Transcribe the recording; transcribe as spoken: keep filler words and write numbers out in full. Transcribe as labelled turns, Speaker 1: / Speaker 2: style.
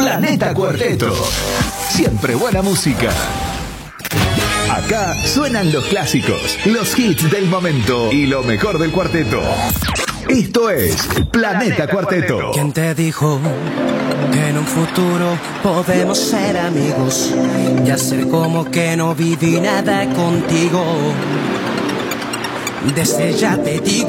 Speaker 1: Planeta Cuarteto. Siempre buena música. Acá suenan los clásicos, los hits del momento y lo mejor del cuarteto. Esto es Planeta Cuarteto.
Speaker 2: ¿Quién te dijo que en un futuro podemos ser amigos y hacer como que no viví nada contigo? Desde ya te digo